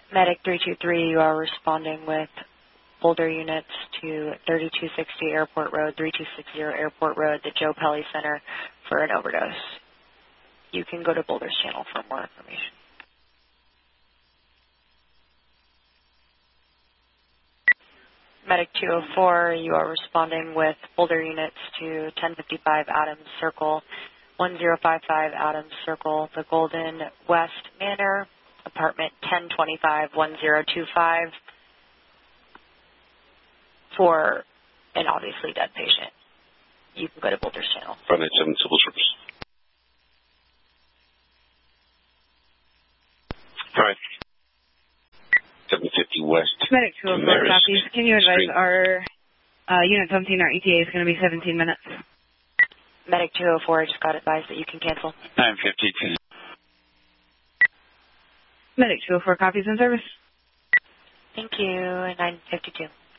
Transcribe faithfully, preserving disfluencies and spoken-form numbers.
Medic three two three, you are responding with Boulder units to thirty-two sixty Airport Road, thirty-two sixty Airport Road, the Joe Pelly Center for an overdose. You can go to Boulder's channel for more information. Medic two oh four, you are responding with Boulder units to ten fifty-five Adams Circle, one zero five five Adams Circle, the Golden West Manor, apartment ten twenty-five one zero two five, for an obviously dead patient. You can go to Boulder's channel. five nine seven Civil Service. Hi. seven fifty West. Medic two oh four copies. Can you advise Street. our uh, Unit seventeen, our E T A is going to be seventeen minutes? Medic two oh four, I just got advised that you can cancel. nine fifty-two. Medic two oh four copies in service. Thank you, nine fifty-two.